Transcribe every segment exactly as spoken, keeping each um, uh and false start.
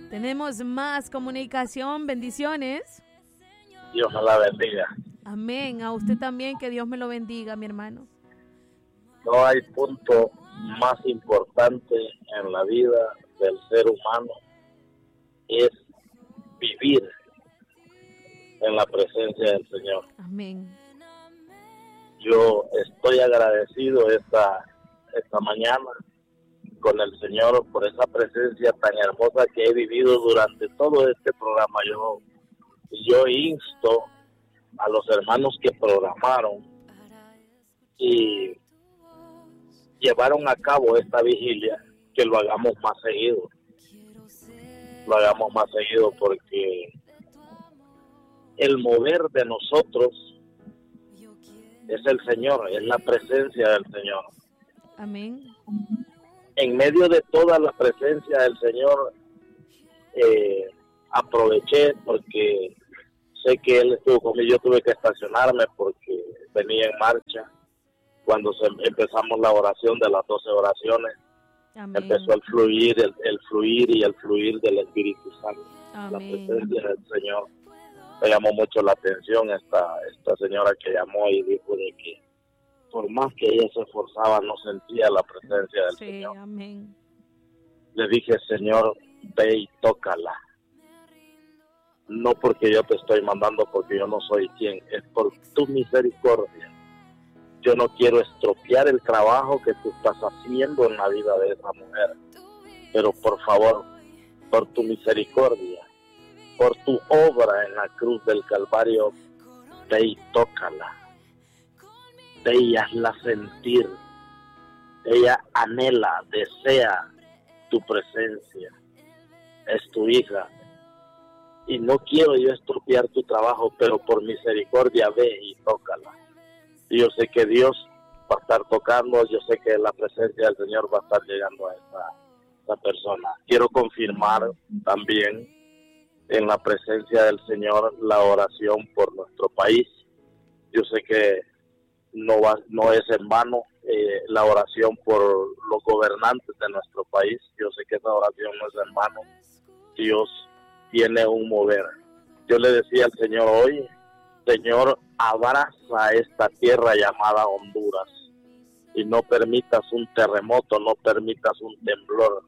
Tenemos más comunicación. Bendiciones. Dios me la bendiga. Amén. A usted también, que Dios me lo bendiga, mi hermano. No hay punto más importante en la vida del ser humano, es vivir en la presencia del Señor. Amén. Yo estoy agradecido esta, esta mañana con el Señor por esa presencia tan hermosa que he vivido durante todo este programa. Yo, yo insto a los hermanos que programaron y llevaron a cabo esta vigilia, que lo hagamos más seguido. Lo hagamos más seguido porque el mover de nosotros es el Señor, es la presencia del Señor. Amén. En medio de toda la presencia del Señor, eh, aproveché porque sé que Él estuvo conmigo. Yo tuve que estacionarme porque venía en marcha. Cuando se, empezamos la oración de las doce oraciones, Amén. Empezó el fluir, el, el fluir y el fluir del Espíritu Santo. Amén. La presencia del Señor. Me llamó mucho la atención esta, esta señora que llamó y dijo de que por más que ella se esforzaba, no sentía la presencia del sí, Señor. Amén. Le dije, Señor, ve y tócala. No porque yo te estoy mandando, porque yo no soy quien, es por tu misericordia. Yo no quiero estropear el trabajo que tú estás haciendo en la vida de esa mujer, pero por favor, por tu misericordia, por tu obra en la cruz del Calvario, ve y tócala, ve y hazla sentir. Ella anhela, desea tu presencia, es tu hija, y no quiero yo estropear tu trabajo, pero por misericordia ve y tócala. Y yo sé que Dios va a estar tocando, yo sé que la presencia del Señor va a estar llegando a esa, esa persona. Quiero confirmar también en la presencia del Señor la oración por nuestro país. Yo sé que no va, no es en vano eh, la oración por los gobernantes de nuestro país. Yo sé que esa oración no es en vano. Dios tiene un mover. Yo le decía al Señor hoy, Señor, abraza esta tierra llamada Honduras y no permitas un terremoto, no permitas un temblor.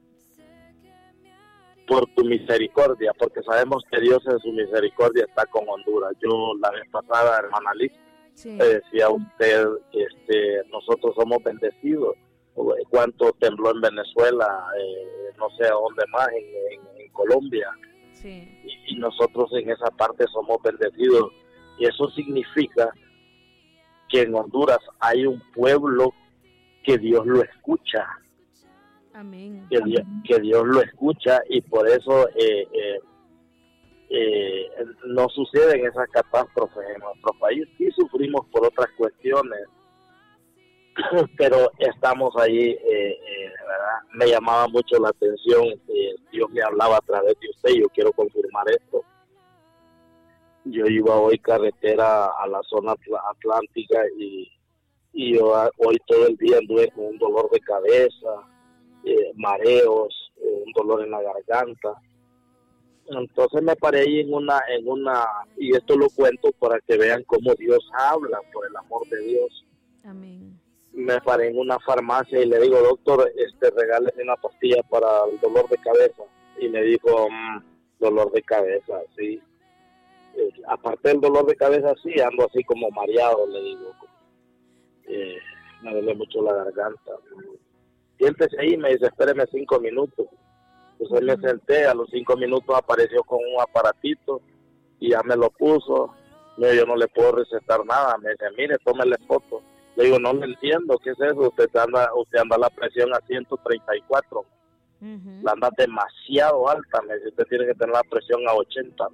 Por tu misericordia, porque sabemos que Dios en su misericordia está con Honduras. Yo la vez pasada, hermana Liz, sí. le decía a usted que este, nosotros somos bendecidos. Cuánto tembló en Venezuela, eh, no sé a dónde más, en, en, en Colombia. Sí. Y, y nosotros en esa parte somos bendecidos. Y eso significa que en Honduras hay un pueblo que Dios lo escucha. Amén. Que Dios, que Dios lo escucha y por eso eh, eh, eh, no suceden esas catástrofes en nuestro país. Sí sufrimos por otras cuestiones, pero estamos ahí, eh, eh, ¿verdad? Me llamaba mucho la atención, eh, Dios me hablaba a través de usted, yo quiero confirmar esto. Yo iba hoy carretera a la zona atlántica y, y yo hoy todo el día anduve con un dolor de cabeza, eh, mareos, eh, un dolor en la garganta. Entonces me paré ahí en una, en una, y esto lo cuento para que vean cómo Dios habla, por el amor de Dios. Amén. Me paré en una farmacia y le digo, doctor, este, regáleme una pastilla para el dolor de cabeza. Y me dijo, mmm, dolor de cabeza, sí. Eh, aparte del dolor de cabeza, sí, ando así como mareado, le digo. Eh, me duele mucho la garganta. Siéntese ahí, me dice, espéreme cinco minutos. Entonces me senté, a los cinco minutos apareció con un aparatito y ya me lo puso. No, yo no le puedo recetar nada. Me dice, mire, tómele foto. Le digo, no le entiendo, ¿qué es eso? Usted anda, usted anda la presión a ciento treinta y cuatro. Uh-huh. La anda demasiado alta. Me dice, usted tiene que tener la presión a ochenta.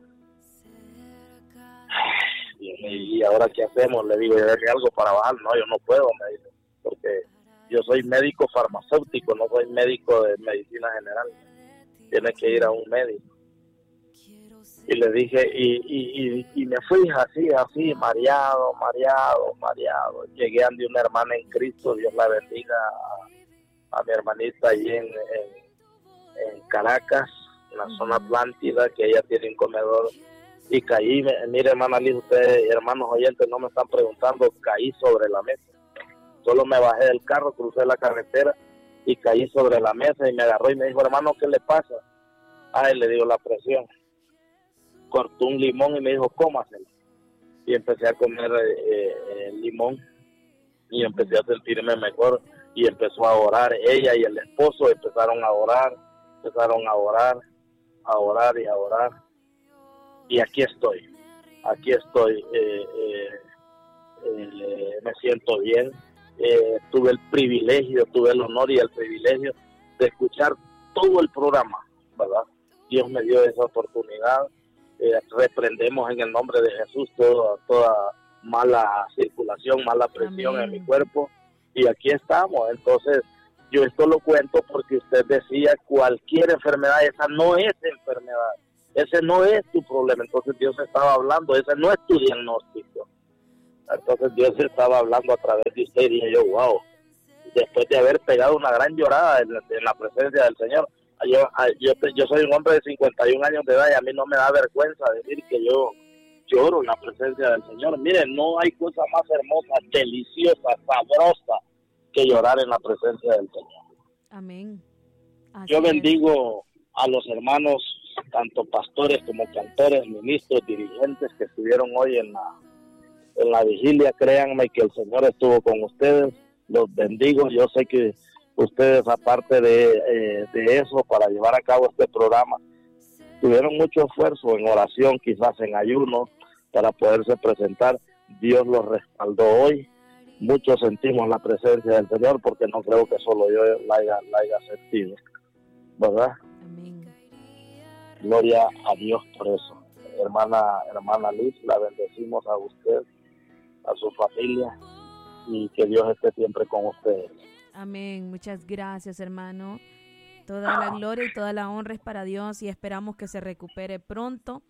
Y, y ahora qué hacemos, le digo, dale algo para bajar. No, yo no puedo, me dice, porque yo soy médico farmacéutico, no soy médico de medicina general, tiene que ir a un médico. Y le dije, y, y, y, y me fui así, así, mareado, mareado, mareado. Llegué ante una hermana en Cristo, Dios la bendiga, a, a mi hermanita allí en, en, en Caracas, en la zona Atlántida, que ella tiene un comedor. Y caí, me, mire hermana Liz, ustedes, hermanos oyentes, no me están preguntando, caí sobre la mesa. Solo me bajé del carro, crucé la carretera y caí sobre la mesa y me agarró y me dijo, hermano, ¿qué le pasa? Ay, le digo, la presión. Cortó un limón y me dijo, cómaselo. Y empecé a comer eh, eh, limón y empecé a sentirme mejor y empezó a orar. Ella y el esposo empezaron a orar, empezaron a orar, a orar y a orar. Y aquí estoy, aquí estoy, eh, eh, eh, me siento bien. Eh, tuve el privilegio, tuve el honor y el privilegio de escuchar todo el programa, ¿verdad? Dios me dio esa oportunidad. Eh, reprendemos en el nombre de Jesús toda, toda mala circulación, mala presión Amén. En mi cuerpo, y aquí estamos. Entonces yo esto lo cuento porque usted decía cualquier enfermedad, esa no es enfermedad, ese no es tu problema. Entonces Dios estaba hablando, ese no es tu diagnóstico. Entonces Dios estaba hablando a través de usted y dije yo, wow, después de haber pegado una gran llorada en, en la presencia del Señor. Yo, yo, yo soy un hombre de cincuenta y un años de edad y a mí no me da vergüenza decir que yo lloro en la presencia del Señor. Miren, no hay cosa más hermosa, deliciosa, sabrosa que llorar en la presencia del Señor. Amén. Así yo es. bendigo a los hermanos, tanto pastores como cantores, ministros, dirigentes que estuvieron hoy en la, en la vigilia. Créanme que el Señor estuvo con ustedes. Los bendigo. Yo sé que ustedes, aparte de, eh, de eso, para llevar a cabo este programa, tuvieron mucho esfuerzo en oración, quizás en ayuno, para poderse presentar. Dios los respaldó hoy. Muchos sentimos la presencia del Señor, porque no creo que solo yo la haya, la haya sentido, ¿verdad? Amén. Gloria a Dios por eso. Hermana, hermana Liz, la bendecimos a usted, a su familia, y que Dios esté siempre con ustedes. Amén, muchas gracias, hermano. Toda la gloria y toda la honra es para Dios y esperamos que se recupere pronto.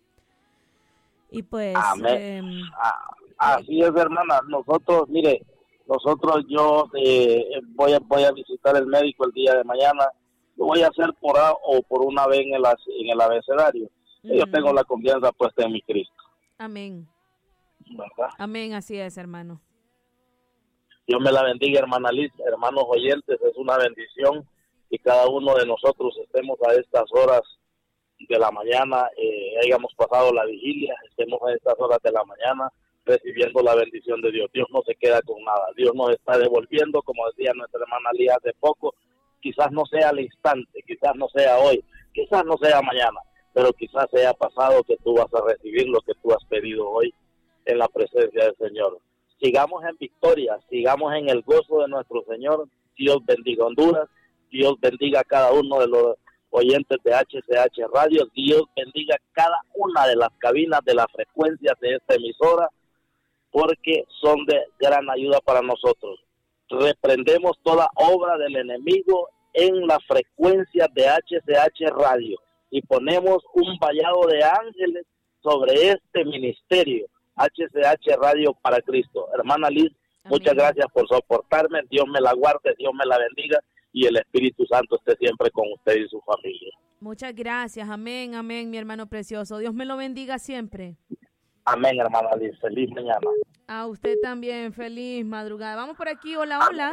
Y pues... Amén. Eh, Así es, hermana. Nosotros, mire, nosotros yo eh, voy, a, voy a visitar el médico el día de mañana. Lo voy a hacer por A o por una vez en el, en el abecedario. Uh-huh. Yo tengo la confianza puesta en mi Cristo. Amén. ¿Verdad? Amén, así es, hermano. Dios me la bendiga, hermana Liz, hermanos oyentes, es una bendición que cada uno de nosotros estemos a estas horas de la mañana, eh, hayamos pasado la vigilia, estemos a estas horas de la mañana recibiendo la bendición de Dios. Dios no se queda con nada, Dios nos está devolviendo, como decía nuestra hermana Liz hace poco, quizás no sea al instante, quizás no sea hoy, quizás no sea mañana, pero quizás sea pasado que tú vas a recibir lo que tú has pedido hoy en la presencia del Señor. Sigamos en victoria, sigamos en el gozo de nuestro Señor. Dios bendiga Honduras, Dios bendiga a cada uno de los oyentes de H C H Radio, Dios bendiga cada una de las cabinas de las frecuencias de esta emisora, porque son de gran ayuda para nosotros. Reprendemos toda obra del enemigo en las frecuencias de H C H Radio y ponemos un vallado de ángeles sobre este ministerio, H C H Radio para Cristo. Hermana Liz, amén. Muchas gracias por soportarme. Dios me la guarde, Dios me la bendiga y el Espíritu Santo esté siempre con usted y su familia. Muchas gracias. Amén, amén, mi hermano precioso. Dios me lo bendiga siempre. Amén, hermana Liz. Feliz mañana. A usted también. Feliz madrugada. Vamos por aquí. Hola, hola.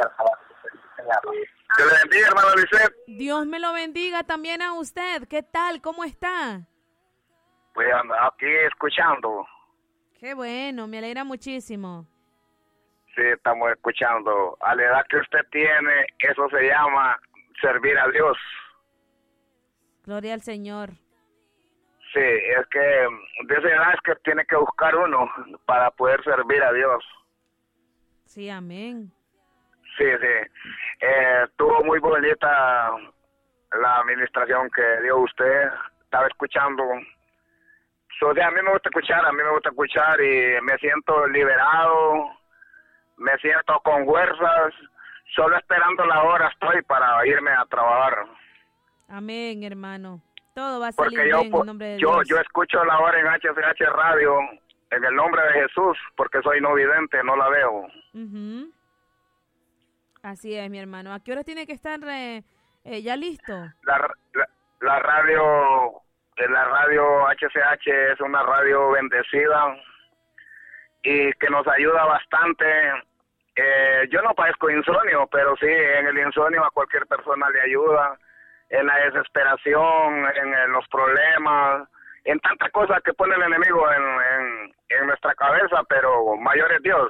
Que le bendiga, hermano Lisset. Dios me lo bendiga también a usted. ¿Qué tal? ¿Cómo está? Pues aquí escuchando. Qué bueno, me alegra muchísimo. Sí, estamos escuchando. A la edad que usted tiene, eso se llama servir a Dios. Gloria al Señor. Sí, es que de esa edad es que tiene que buscar uno para poder servir a Dios. Sí, amén. Sí, sí. Eh, estuvo muy bonita la administración que dio usted. Estaba escuchando. So, sí, a mí me gusta escuchar, a mí me gusta escuchar y me siento liberado, me siento con fuerzas, solo esperando la hora estoy para irme a trabajar. Amén, hermano. Todo va a salir porque yo, bien en nombre de yo, Dios. Yo escucho la hora en H C H Radio en el nombre de Jesús, porque soy no vidente, no la veo. Uh-huh. Así es, mi hermano. ¿A qué hora tiene que estar eh, eh, ya listo? La, la, la radio la radio H C H es una radio bendecida y que nos ayuda bastante. Eh, yo no padezco insomnio, pero sí, en el insomnio a cualquier persona le ayuda, en la desesperación, en, en los problemas, en tantas cosas que pone el enemigo en, en, en nuestra cabeza, pero mayor es Dios.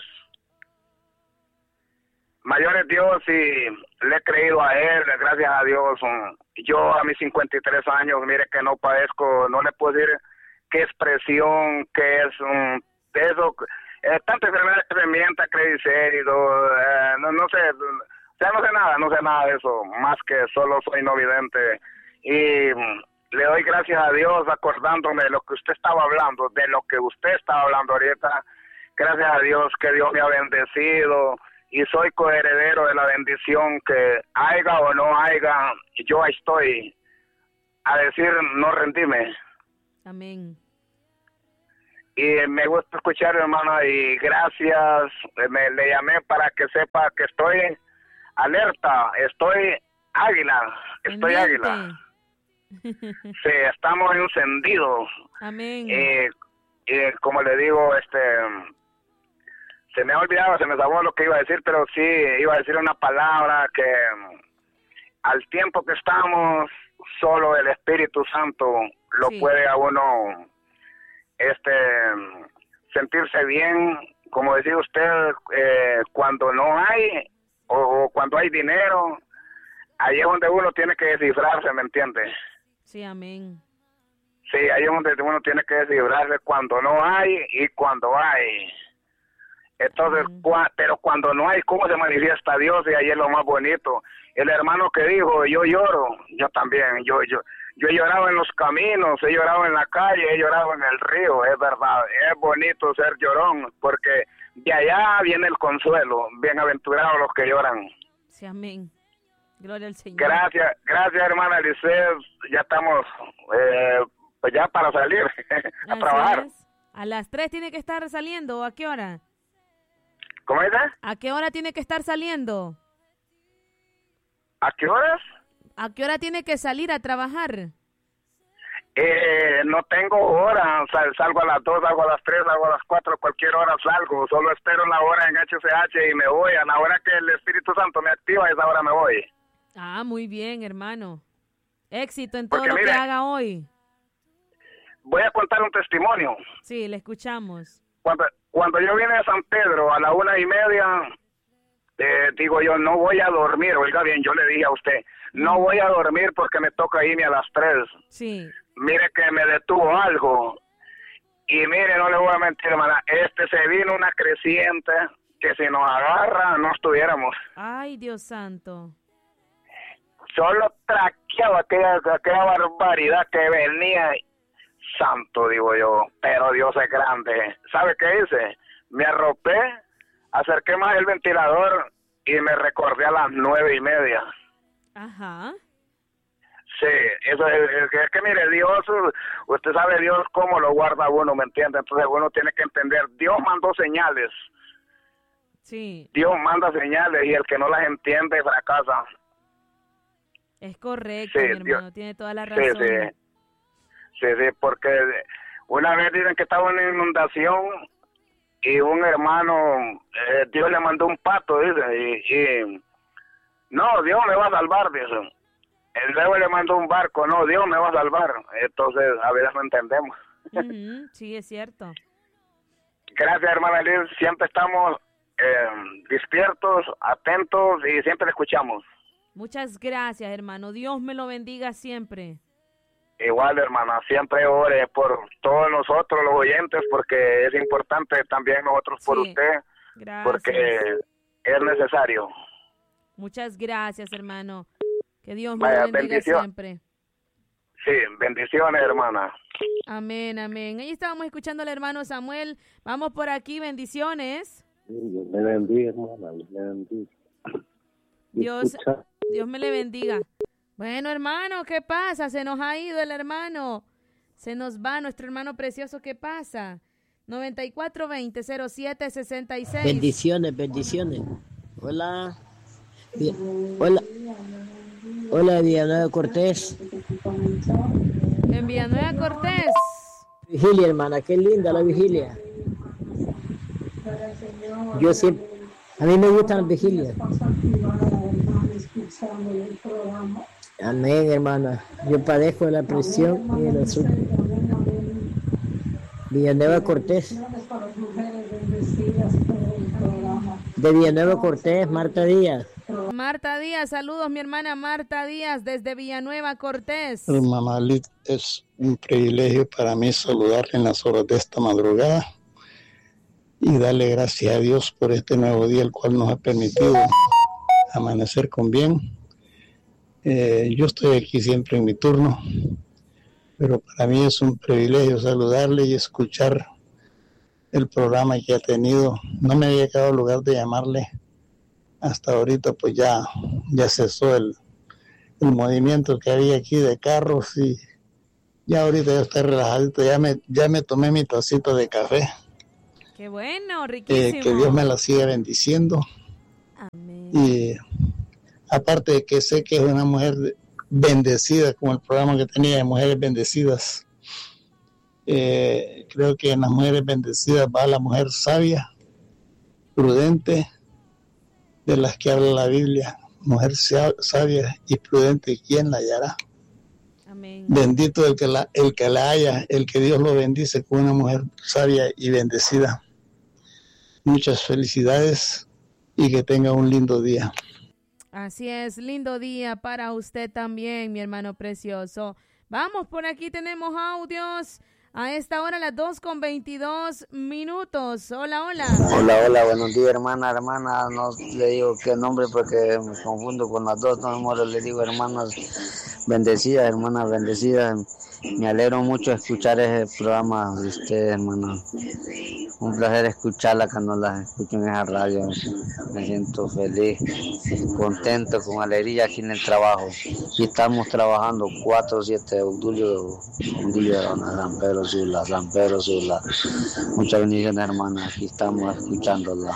Mayor es Dios y le he creído a Él, gracias a Dios. Yo a mis cincuenta y tres años, mire que no padezco, no le puedo decir qué expresión, qué es um, eso, eh, tanta enfermedad que se mienta, credicérido, eh, no, no sé, o sea, no sé nada, no sé nada de eso, más que solo soy no vidente. Y um, le doy gracias a Dios acordándome de lo que usted estaba hablando, de lo que usted estaba hablando ahorita. Gracias a Dios que Dios me ha bendecido y soy coheredero de la bendición que haya o no haya, yo estoy a decir no rendime. Amén. Y me gusta escuchar, hermana, y gracias, me le llamé para que sepa que estoy alerta, estoy águila, estoy Pendiente. águila. Sí, estamos encendidos. Amén. Y, y como le digo, este... se me ha olvidado, se me sabó lo que iba a decir, pero sí, iba a decir una palabra que al tiempo que estamos, solo el Espíritu Santo lo Sí. puede a uno este sentirse bien, como decía usted, eh, cuando no hay, o, o cuando hay dinero, ahí es donde uno tiene que descifrarse, ¿me entiende? Sí, amén. Sí, ahí es donde uno tiene que descifrarse cuando no hay y cuando hay. Entonces, Mm. cua- pero cuando no hay, ¿cómo se manifiesta Dios? Y ahí es lo más bonito. El hermano que dijo, yo lloro, yo también, yo yo yo he llorado en los caminos, he llorado en la calle, he llorado en el río, es verdad, es bonito ser llorón, porque de allá viene el consuelo, bienaventurados los que lloran. Sí, amén. Gloria al Señor. Gracias, gracias hermana Eliseo, ya estamos, eh, pues ya para salir a Así trabajar. es. A las tres tiene que estar saliendo, ¿o a qué hora? ¿Cómo dice? ¿A qué hora tiene que estar saliendo? ¿A qué horas? ¿A qué hora tiene que salir a trabajar? Eh, no tengo hora, sal, salgo a las dos, salgo a las tres, salgo a las cuatro, cualquier hora salgo, solo espero la hora en H C H y me voy, a la hora que el Espíritu Santo me activa, a esa hora me voy. Ah, muy bien, hermano. Éxito en todo Porque lo mire, que haga hoy. Voy a contar un testimonio. Sí, le escuchamos. Cuando, cuando yo vine a San Pedro a la una y media, eh, digo yo, no voy a dormir, oiga bien, yo le dije a usted, no voy a dormir porque me toca irme a las tres. Sí. Mire que me detuvo algo. Y mire, no le voy a mentir, hermana, este se vino una creciente que si nos agarra no estuviéramos. Ay, Dios santo. Solo traqueaba aquella, aquella barbaridad que venía. Santo, digo yo, pero Dios es grande. ¿Sabe qué hice? Me arropé, acerqué más el ventilador y me recordé a las nueve y media. Ajá. Sí, eso es, es, que, es que mire, Dios, usted sabe Dios cómo lo guarda uno, ¿me entiende? Entonces uno tiene que entender, Dios mandó señales, Sí. Dios manda señales y el que no las entiende fracasa. Es correcto, Sí, mi hermano. Dios- Tiene toda la Sí, razón. sí, sí, sí, porque una vez dicen que estaba en una inundación y un hermano, eh, Dios le mandó un pato, dice, y, y no, Dios me va a salvar, dice. El luego le mandó un barco, no, Dios me va a salvar. Entonces, a veces no entendemos. Ujú, sí, es cierto. Gracias, hermana Liz. Siempre estamos eh, despiertos, atentos y siempre le escuchamos. Muchas gracias, hermano. Dios me lo bendiga siempre. Igual, hermana, siempre ore por todos nosotros, los oyentes, porque es importante también nosotros por Sí, usted, Gracias. porque es necesario. Muchas gracias, hermano. Que Dios me Vaya, lo bendiga bendición. siempre. Sí, bendiciones, hermana. Amén, amén. Ahí estábamos escuchando al hermano Samuel. Vamos por aquí, bendiciones. Dios me bendiga, hermana, Dios me bendiga. Dios, Escucha, Dios me le bendiga. Bueno, hermano, ¿qué pasa? Se nos ha ido el hermano. Se nos va nuestro hermano precioso. ¿Qué pasa? noventa y cuatro veinte cero siete sesenta y seis. Bendiciones, bendiciones. Hola. Bien. Hola. Hola, Villanueva Cortés. En Villanueva Cortés. Vigilia, hermana, qué linda la vigilia. Yo siempre, a mí me gustan las vigilias. Amén, hermana. Yo padezco de la presión y el azúcar. Villanueva Cortés. De Villanueva Cortés, Marta Díaz. Marta Díaz, saludos mi hermana Marta Díaz desde Villanueva Cortés. Hermana Liz, es un privilegio para mí saludarle en las horas de esta madrugada y darle gracias a Dios por este nuevo día, el cual nos ha permitido amanecer con bien. Eh, yo estoy aquí siempre en mi turno, pero para mí es un privilegio saludarle y escuchar el programa que ha tenido. No me había quedado lugar de llamarle hasta ahorita, pues ya, ya cesó el, el movimiento que había aquí de carros y ya ahorita ya estoy relajadito, ya me, ya me tomé mi tacita de café. Qué bueno, riquísimo. Eh, que Dios me la siga bendiciendo. Amén. Y aparte de que sé que es una mujer bendecida, como el programa que tenía de mujeres bendecidas, eh, creo que en las mujeres bendecidas va la mujer sabia, prudente, de las que habla la Biblia. Mujer sabia y prudente, ¿quién la hallará? Amén. Bendito el que la, el que la haya, el que Dios lo bendice con una mujer sabia y bendecida. Muchas felicidades y que tenga un lindo día. Así es, lindo día para usted también, mi hermano precioso. Vamos, por aquí tenemos audios. A esta hora, las dos con veintidós minutos. Hola, hola. Hola, hola, buenos días, hermana, hermana. No le digo qué nombre porque me confundo con las dos. No, amor, le digo hermanas bendecidas, hermanas bendecidas. Me alegro mucho de escuchar ese programa de ustedes, hermana. Un placer escucharla cuando la escucho en esa radio. Me siento feliz, contento, con alegría aquí en el trabajo. Y estamos trabajando cuatro siete de julio, un día de San Pedro Sula, San Pedro Sula. Muchas bendiciones, hermana. Aquí estamos escuchándola.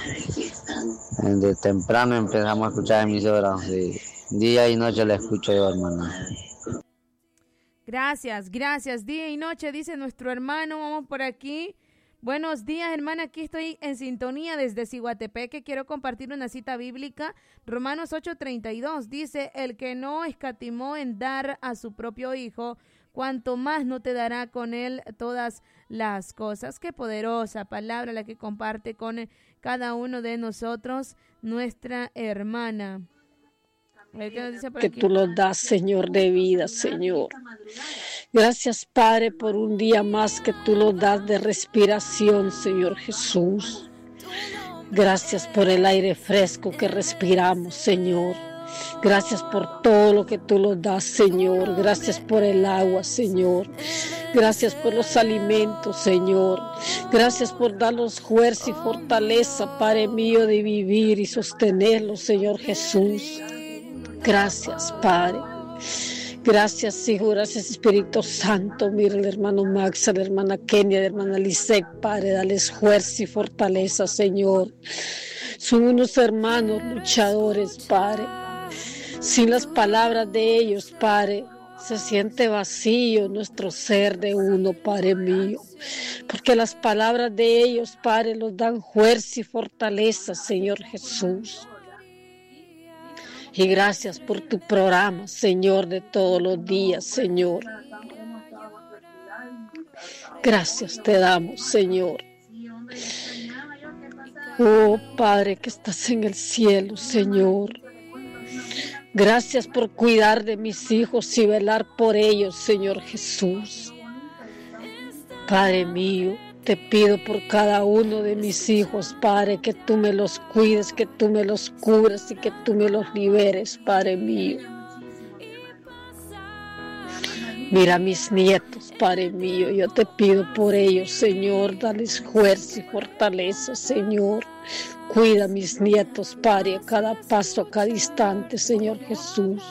De temprano empezamos a escuchar emisoras. De día y noche la escucho yo, hermana. Gracias, gracias. Día y noche, dice nuestro hermano. Vamos por aquí. Buenos días, hermana. Aquí estoy en sintonía desde Ciguatepeque. Quiero compartir una cita bíblica. Romanos ocho treinta y dos dice: el que no escatimó en dar a su propio hijo, cuanto más no te dará con él todas las cosas. Qué poderosa palabra la que comparte con cada uno de nosotros nuestra hermana. Que tú nos das, Señor, de vida, Señor. Gracias, Padre, por un día más que tú nos das de respiración, Señor Jesús. Gracias por el aire fresco que respiramos, Señor. Gracias por todo lo que tú nos das, Señor. Gracias por el agua, Señor. Gracias por los alimentos, Señor. Gracias por darnos fuerza y fortaleza, Padre mío, de vivir y sostenerlo, Señor Jesús. Gracias, Padre. Gracias, Hijo. Gracias, Espíritu Santo. Mira al hermano Max, a la hermana Kenia, a la hermana Lisek, Padre. Dales fuerza y fortaleza, Señor. Son unos hermanos luchadores, Padre. Sin las palabras de ellos, Padre, se siente vacío nuestro ser de uno, Padre mío. Porque las palabras de ellos, Padre, nos dan fuerza y fortaleza, Señor Jesús. Y gracias por tu programa, Señor, de todos los días, Señor. Gracias te damos, Señor. Oh, Padre, que estás en el cielo, Señor. Gracias por cuidar de mis hijos y velar por ellos, Señor Jesús. Padre mío, te pido por cada uno de mis hijos, Padre, que tú me los cuides, que tú me los cubras y que tú me los liberes, Padre mío. Mira a mis nietos, Padre mío, yo te pido por ellos, Señor, dales fuerza y fortaleza, Señor. Cuida a mis nietos, Padre, a cada paso, a cada instante, Señor Jesús.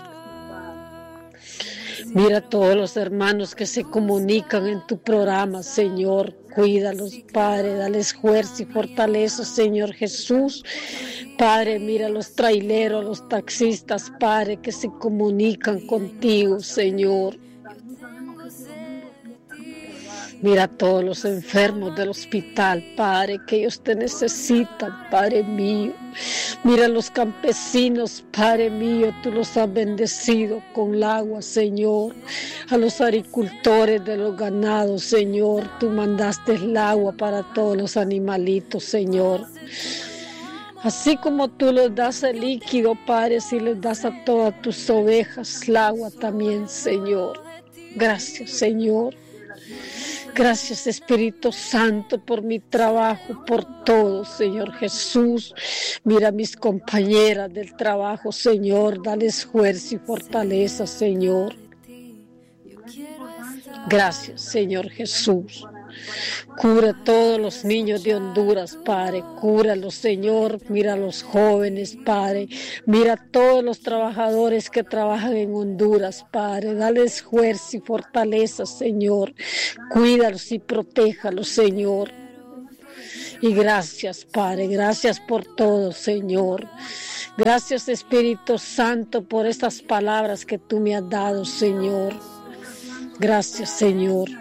Mira a todos los hermanos que se comunican en tu programa, Señor. Cuídalos, Padre, dales fuerza y fortaleza, Señor Jesús. Padre, mira a los traileros, a los taxistas, Padre, que se comunican contigo, Señor. Mira a todos los enfermos del hospital, Padre, que ellos te necesitan, Padre mío. Mira a los campesinos, Padre mío, tú los has bendecido con el agua, Señor. A los agricultores de los ganados, Señor, tú mandaste el agua para todos los animalitos, Señor. Así como tú les das el líquido, Padre, si les das a todas tus ovejas el agua también, Señor. Gracias, Señor. Gracias, Espíritu Santo, por mi trabajo, por todo, Señor Jesús. Mira a mis compañeras del trabajo, Señor. Dales fuerza y fortaleza, Señor. Gracias, Señor Jesús. Cura a todos los niños de Honduras, Padre. Cúralos, Señor. Mira a los jóvenes, Padre. Mira a todos los trabajadores que trabajan en Honduras, Padre. Dales fuerza y fortaleza, Señor. Cuídalos y protéjalos, Señor. Y gracias, Padre. Gracias por todo, Señor. Gracias, Espíritu Santo, por estas palabras que tú me has dado, Señor. Gracias, Señor.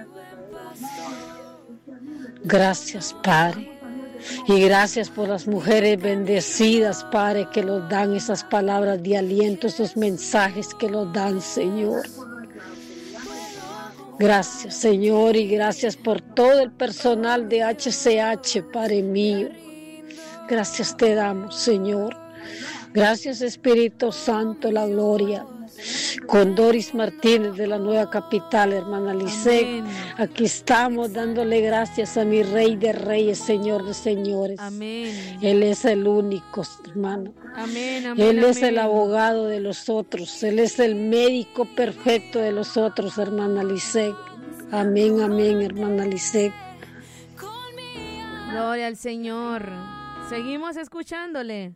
Gracias, Padre. Y gracias por las mujeres bendecidas, Padre, que nos dan esas palabras de aliento, esos mensajes que nos dan, Señor. Gracias, Señor, y gracias por todo el personal de H C H, Padre mío. Gracias te damos, Señor. Gracias, Espíritu Santo, la gloria. Con Doris Martínez de la Nueva Capital, hermana Lisset, aquí estamos dándole gracias a mi Rey de Reyes, Señor de Señores. Amén. Él es el único, hermano. Amén, amén, Él es amén. el abogado de los otros, Él es el médico perfecto de los otros, hermana Lisset. Amén, amén, hermana Lisset. Gloria al Señor. Seguimos escuchándole.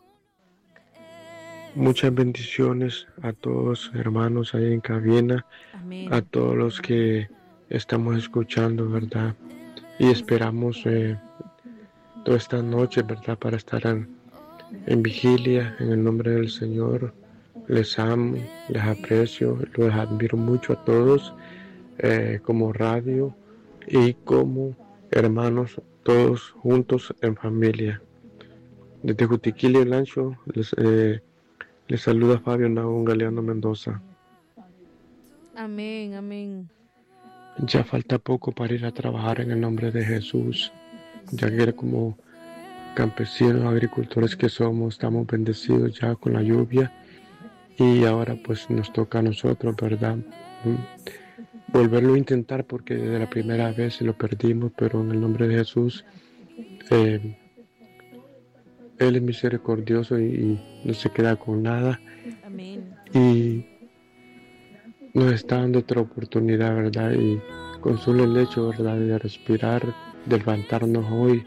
Muchas bendiciones a todos hermanos ahí en cabina, Amén. a todos los que estamos escuchando, ¿verdad? Y esperamos eh, toda esta noche, ¿verdad? Para estar en, en vigilia, en el nombre del Señor. Les amo, les aprecio, los admiro mucho a todos, eh, como radio y como hermanos, todos juntos en familia. Desde Jutiquilla y Lancho, les... Eh, Les saluda Fabio Nahum Galeano Mendoza. Amén, amén. Ya falta poco para ir a trabajar en el nombre de Jesús, ya que como campesinos, agricultores que somos, estamos bendecidos ya con la lluvia y ahora pues nos toca a nosotros, ¿verdad? Volverlo a intentar porque desde la primera vez lo perdimos, pero en el nombre de Jesús, eh, Él es misericordioso y, y no se queda con nada. Amén. Y nos está dando otra oportunidad, ¿verdad? Y con solo el hecho, ¿verdad?, de respirar, de levantarnos hoy.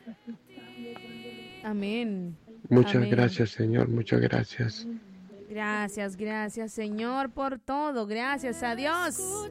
Amén. Muchas Amén. gracias, Señor, muchas gracias. Gracias, gracias, Señor, por todo. Gracias a Dios.